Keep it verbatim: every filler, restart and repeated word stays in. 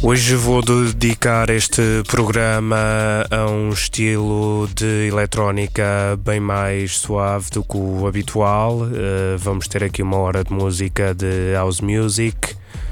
Hoje vou dedicar este programa a um estilo de eletrónica bem mais suave do que o habitual. Uh, vamos ter aqui uma hora de música de house music,